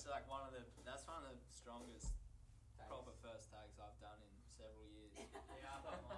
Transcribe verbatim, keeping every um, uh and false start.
that's like one of the that's one of the strongest Tags. proper first tags I've done in several years. Yeah, I don't